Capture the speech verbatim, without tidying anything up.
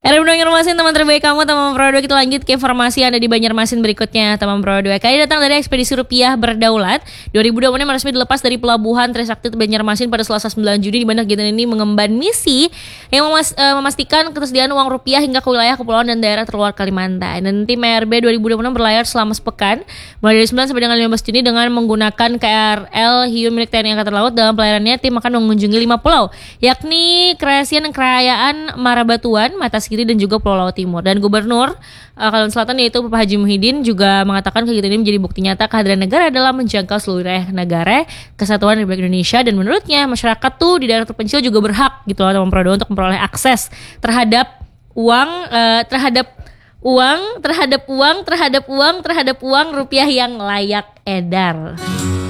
Era Banjarmasin, teman terbaik kamu, teman Pro dua. Kita lanjut ke informasi yang ada di Banjarmasin berikutnya, teman Pro dua. Kali datang dari ekspedisi rupiah berdaulat. dua ribu dua puluh enam resmi dilepas dari pelabuhan Trisakti Banjarmasin pada Selasa sembilan Juni, di mana kegiatan ini mengemban misi yang memas- uh, memastikan ketersediaan uang rupiah hingga ke wilayah kepulauan dan daerah terluar Kalimantan. Dan tim E R B dua ribu dua puluh enam berlayar selama sepekan mulai dari sembilan sampai dengan lima belas Juni dengan menggunakan K R L Hiu milik T N I Angkatan Laut. Dalam pelayarannya, tim akan mengunjungi lima pulau, yakni Kreasian dan Kerayaan Marabatuan, Matas Kiri, dan juga Pulau Laut Timur. Dan Gubernur uh, Kalimantan Selatan yaitu Bapak Haji Muhyiddin juga mengatakan kegiatan ini menjadi bukti nyata kehadiran negara dalam menjangkau seluruh wilayah negara Kesatuan Republik Indonesia. Dan menurutnya masyarakat tuh di daerah terpencil juga berhak gitu loh, teman Pro dua, untuk memperoleh akses terhadap uang uh, terhadap uang terhadap uang terhadap uang terhadap uang rupiah yang layak edar.